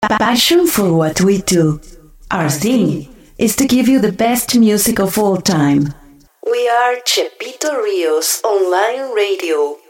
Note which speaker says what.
Speaker 1: passion for what we do. Our thing is to give you the best music of all time. We are Chepito Rios Online Radio.